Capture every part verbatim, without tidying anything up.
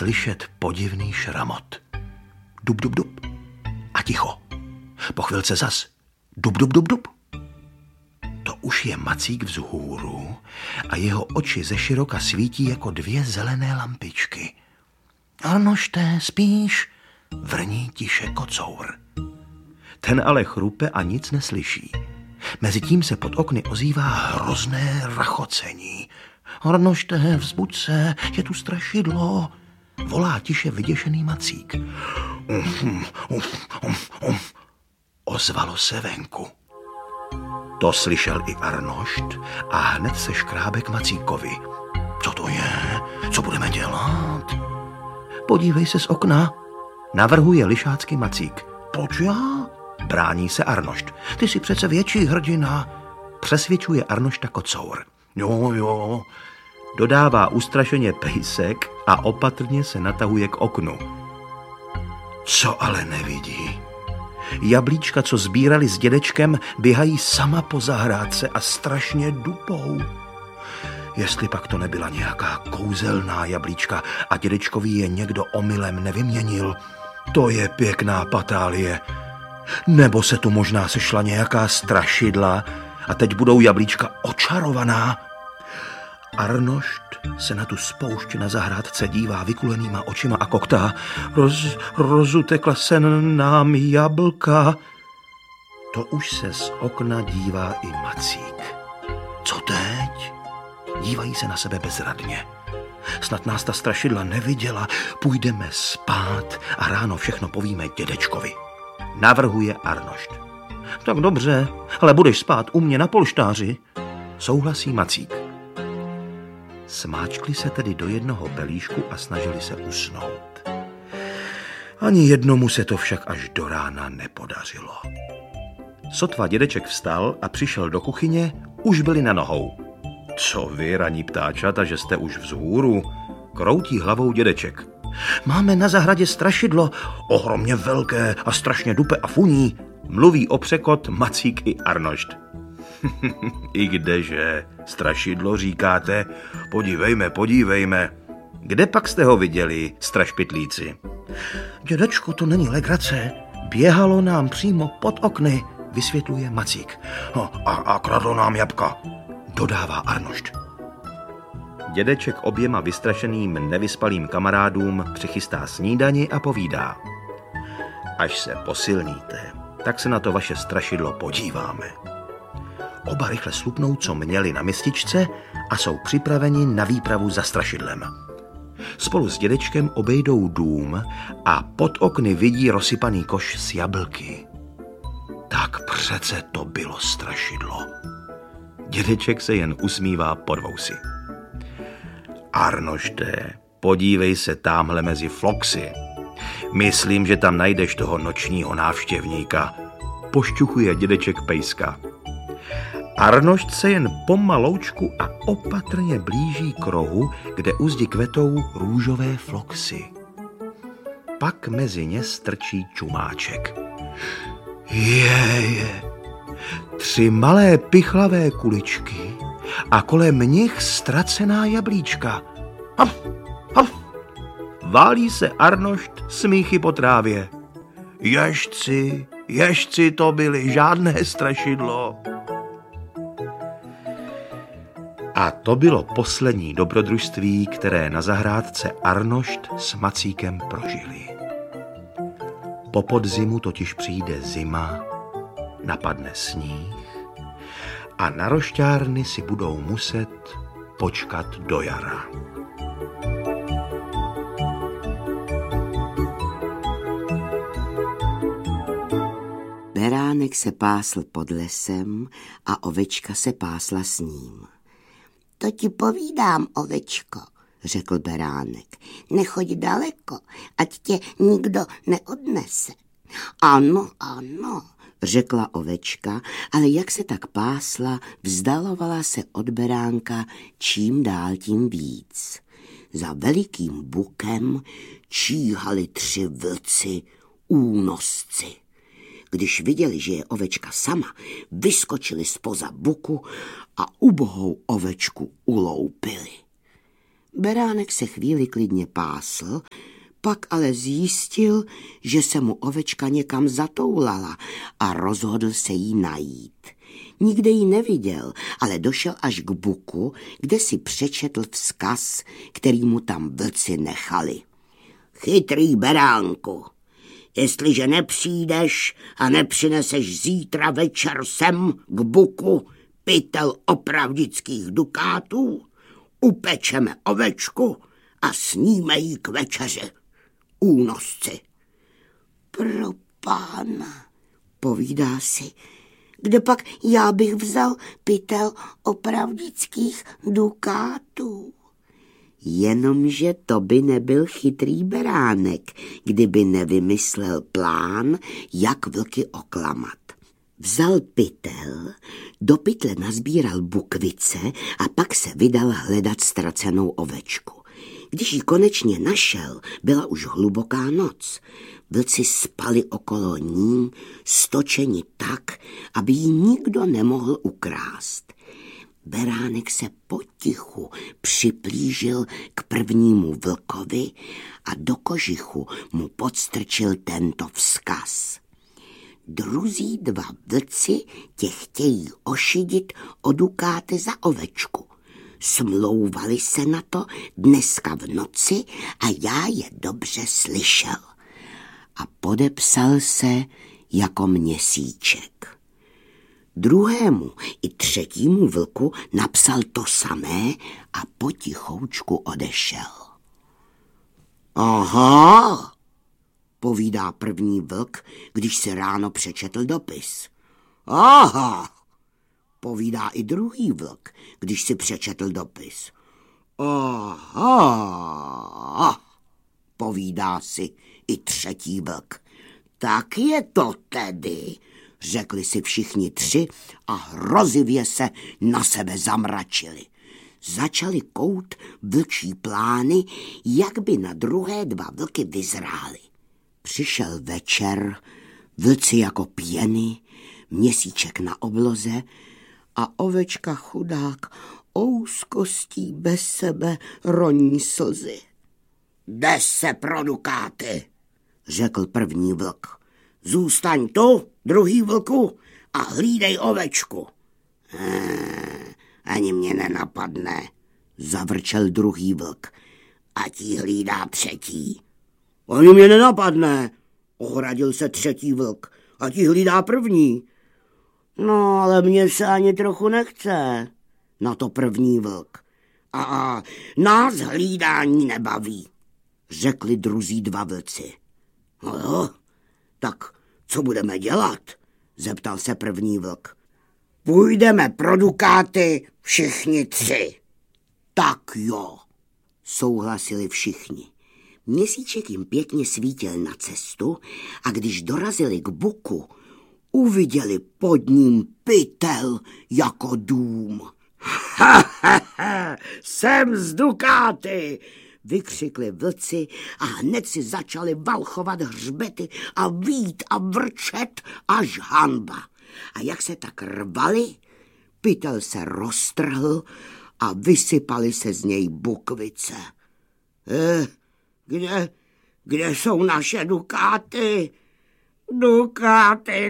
slyšet podivný šramot. Dub, dub, dub. A ticho. Po chvilce zas. Dub, dub, dub, dub. To už je Macík vzhůru a jeho oči ze široka svítí jako dvě zelené lampičky. Arnošte, spíš? Vrní tiše kocour. Ten ale chrupe a nic neslyší. Mezitím se pod okny ozývá hrozné rachocení. Arnošte, vzbuď se, je tu strašidlo. Volá tiše vyděšený Macík. Um, um, um, um. Ozvalo se venku. To slyšel i Arnošt a hned se škrábe k Macíkovi. Co to je? Co budeme dělat? Podívej se z okna, navrhuje lišácky Macík. Proč já? Brání se Arnošt. Ty jsi přece větší hrdina. Přesvědčuje Arnošta kocour. Jo, jo. Dodává ustrašeně pejsek a opatrně se natahuje k oknu. Co ale nevidí? Jablíčka, co sbírali s dědečkem, běhají sama po zahrádce a strašně dupou. Jestli pak to nebyla nějaká kouzelná jablíčka a dědečkovi je někdo omylem nevyměnil, to je pěkná patálie. Nebo se tu možná sešla nějaká strašidla a teď budou jablíčka očarovaná. Arnošt se na tu spoušť na zahrádce dívá vykulenýma očima a koktá. Roz, rozutekla se nám jablka. To už se z okna dívá i Macík. Co teď? Dívají se na sebe bezradně. Snad nás ta strašidla neviděla. Půjdeme spát a ráno všechno povíme dědečkovi. Navrhuje Arnošt. Tak dobře, ale budeš spát u mě na polštáři. Souhlasí Macík. Smáčkli se tedy do jednoho pelíšku a snažili se usnout. Ani jednomu se to však až do rána nepodařilo. Sotva dědeček vstal a přišel do kuchyně, už byli na nohou. Co vy, raní ptáčata, že jste už vzhůru? Kroutí hlavou dědeček. Máme na zahradě strašidlo, ohromně velké a strašně dupe a funí. Mluví o překot Macík i Arnošt. I kdeže, strašidlo říkáte? Podívejme, podívejme. Kde pak jste ho viděli, strašpitlíci? Dědečku, to není legrace. Běhalo nám přímo pod okny, vysvětluje Macík. A, a kradlo nám jabka, dodává Arnošt. Dědeček oběma vystrašeným nevyspalým kamarádům přichystá snídani a povídá. Až se posilníte, tak se na to vaše strašidlo podíváme. Oba rychle slupnou, co měli na mističce a jsou připraveni na výpravu za strašidlem. Spolu s dědečkem obejdou dům a pod okny vidí rozsypaný koš s jablky. Tak přece to bylo strašidlo. Dědeček se jen usmívá pod vousy. Arnošte, podívej se támhle mezi floxy. Myslím, že tam najdeš toho nočního návštěvníka. Pošťuchuje dědeček pejska. Arnošt se jen pomaloučku a opatrně blíží k rohu, kde u zdi kvetou růžové floxy. Pak mezi ně strčí čumáček. Je, je. Tři malé pichlavé kuličky a kolem nich ztracená jablíčka. Haf, haf. Válí se Arnošt smíchy po trávě. Ježci, ježci to byly, žádné strašidlo. A to bylo poslední dobrodružství, které na zahrádce Arnošt s Macíkem prožili. Po podzimu totiž přijde zima, napadne sníh a na rošťárny si budou muset počkat do jara. Beránek se pásl pod lesem a ovečka se pásla s ním. To ti povídám, ovečko, řekl Beránek. Nechoď daleko, ať tě nikdo neodnese. Ano, ano, řekla ovečka, ale jak se tak pásla, vzdalovala se od Beránka čím dál tím víc. Za velikým bukem číhali tři vlci únosci. Když viděli, že je ovečka sama, vyskočili zpoza buku a ubohou ovečku uloupili. Beránek se chvíli klidně pásl, pak ale zjistil, že se mu ovečka někam zatoulala a rozhodl se jí najít. Nikde ji neviděl, ale došel až k buku, kde si přečetl vzkaz, který mu tam vlci nechali. Chytrý beránku, jestliže nepřijdeš a nepřineseš zítra večer sem k buku pytel opravdických dukátů, upečeme ovečku a sníme jí k večeři. Únosci. Pro pána, povídá si, kde pak já bych vzal pytel opravdických dukátů. Jenomže to by nebyl chytrý beránek, kdyby nevymyslel plán, jak vlky oklamat. Vzal pytel, do pytle nazbíral bukvice a pak se vydal hledat ztracenou ovečku. Když ji konečně našel, byla už hluboká noc. Vlci spali okolo ní, stočeni tak, aby ji nikdo nemohl ukrást. Beránek se potichu připlížil k prvnímu vlkovi a do kožichu mu podstrčil tento vzkaz. Druzí dva vlci tě chtějí ošidit o dukáty za ovečku. Smlouvali se na to dneska v noci a já je dobře slyšel. A podepsal se jako Měsíček. Druhému i třetímu vlku napsal to samé a potichoučku odešel. Aha, povídá první vlk, když se ráno přečetl dopis. Aha, povídá i druhý vlk, když si přečetl dopis. Aha, povídá si i třetí vlk. Tak je to tedy, řekli si všichni tři a hrozivě se na sebe zamračili. Začali kout vlčí plány, jak by na druhé dva vlky vyzráli. Přišel večer, vlci jako pěny, Měsíček na obloze a ovečka chudák ouskostí bez sebe roní slzy. Jde se pro dukáty, řekl první vlk. Zůstaň tu, druhý vlku, a hlídej ovečku. Eee, ani mě nenapadne, zavrčel druhý vlk. Ať jí hlídá třetí. Ani mě nenapadne, ohradil se třetí vlk. Ať jí hlídá první. No, ale mně se ani trochu nechce, na to první vlk. A, a nás hlídání nebaví, řekli druzí dva vlci. No jo, tak co budeme dělat? Zeptal se první vlk. Půjdeme pro dukáty všichni tři. Tak jo, souhlasili všichni. Měsíček jim pěkně svítil na cestu a když dorazili k buku, uviděli pod ním pytel jako dům. Ha, ha, ha, jsem z dukáty, vykřikli vlci a hned si začali valchovat hřbety a vít a vrčet až hanba. A jak se tak rvali, pytel se roztrhl a vysypaly se z něj bukvice. Eh, kde, kde jsou naše dukáty? Dukáty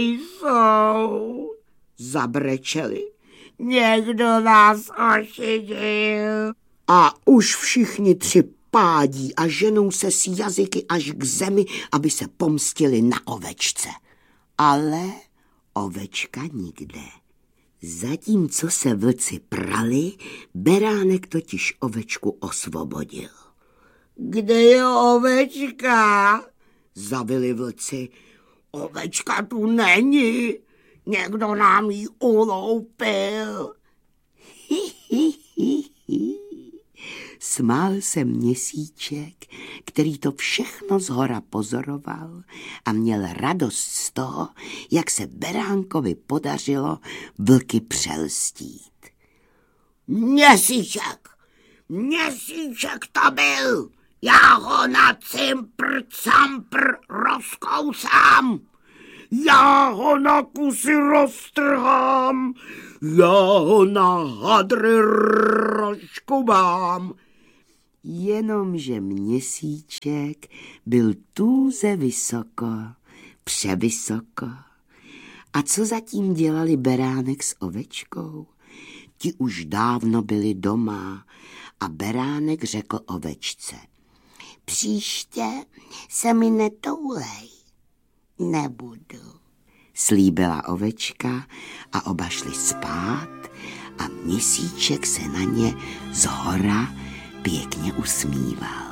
nejsou, zabrečeli. Někdo nás ošidil. A už všichni tři pádí a ženou se s jazyky až k zemi, aby se pomstili na ovečce. Ale ovečka nikde. Zatímco se vlci prali, beránek totiž ovečku osvobodil. Kde je ovečka? Zavili vlci. Ovečka tu není, někdo nám ji uloupil. Hi, hi, hi, hi. Smál se Měsíček, který to všechno zhora pozoroval a měl radost z toho, jak se beránkovi podařilo vlky přelstít. Měsíček, Měsíček to byl, já ho na cimpr campr rozkousám. Já ho na kusy roztrhám, já ho na hadry rozkubám. Jenomže Měsíček byl tůze vysoko, převysoko. A co zatím dělali Beránek s Ovečkou? Ti už dávno byli doma a Beránek řekl Ovečce: příště se mi netoulej. Nebudu, slíbila Ovečka a oba šli spát a Měsíček se na ně zhora pěkně usmíval.